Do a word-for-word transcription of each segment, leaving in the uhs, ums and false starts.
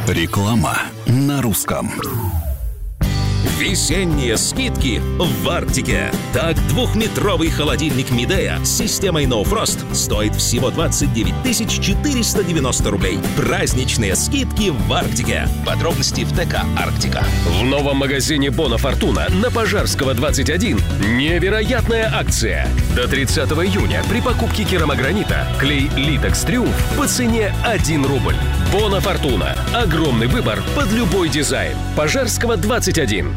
Реклама на русском. Весенние скидки в Арктике. Так, двухметровый холодильник Midea с системой No Frost стоит всего двадцать девять тысяч четыреста девяносто рублей. Праздничные скидки в Арктике. Подробности в ТК «Арктика». В новом магазине Бона Фортуна на Пожарского, двадцать один невероятная акция. До тридцатого июня при покупке керамогранита клей Litex Триумф по цене один рубль. Бона Фортуна. Огромный выбор под любой дизайн. Пожарского, двадцать один.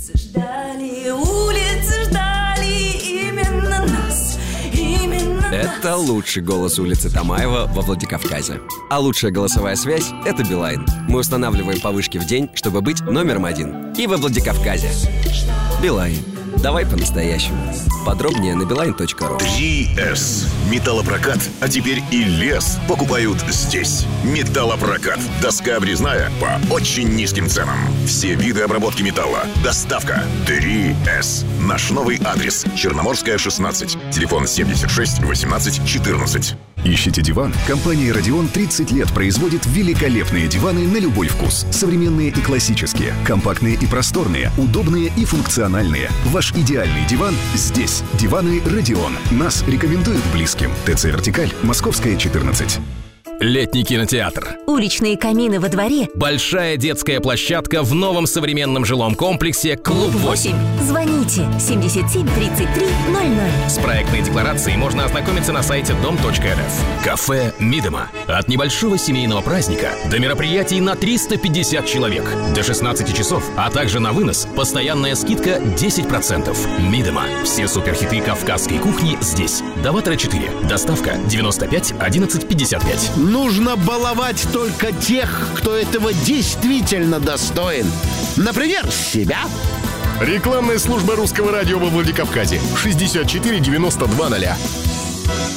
Ждали, улицы ждали именно нас, именно Это нас. лучший голос улицы Тамаева во Владикавказе. А лучшая голосовая связь — это Билайн. Мы устанавливаем по вышке в день, чтобы быть номером один. И во Владикавказе. Билайн. Давай по-настоящему. Подробнее на билайн точка ру. три эс. Металлопрокат, а теперь и лес покупают здесь. Металлопрокат. Доска обрезная по очень низким ценам. Все виды обработки металла. Доставка. три эс. Наш новый адрес. Черноморская, шестнадцать. Телефон семьдесят шесть восемнадцать четырнадцать. Ищите диван? Компания «Радион» тридцать лет производит великолепные диваны на любой вкус. Современные и классические, компактные и просторные, удобные и функциональные. Ваш идеальный диван здесь. Диваны «Радион». Нас рекомендуют близким. ТЦ «Вертикаль», Московская, четырнадцать. Летний кинотеатр. Уличные камины во дворе. Большая детская площадка в новом современном жилом комплексе «Клуб восемь». Звоните семьдесят семь тридцать три ноль ноль. С проектной декларацией можно ознакомиться на сайте дом точка эр эф. Кафе «Мидема». От небольшого семейного праздника до мероприятий на триста пятьдесят человек. До шестнадцати часов, а также на вынос. Постоянная скидка десять процентов. «Мидема». Все суперхиты кавказской кухни здесь. Даватора четыре. Доставка девяносто пять одиннадцать пятьдесят пять. Нужно баловать только тех, кто этого действительно достоин. Например, себя. Рекламная служба русского радио во Владикавказе. шестьдесят четыре девяносто два ноля.